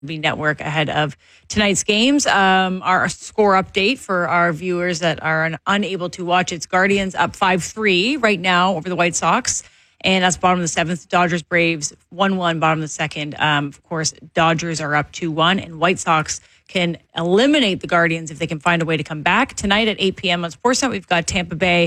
Network ahead of tonight's games. Our score update for our viewers that are unable to watch, it's Guardians up 5-3 right now over the White Sox. And that's bottom of the seventh. Dodgers, Braves 1-1, bottom of the second. Of course, Dodgers are up 2-1, and White Sox can eliminate the Guardians if they can find a way to come back. Tonight at 8 p.m. on Sportsnet, we've got Tampa Bay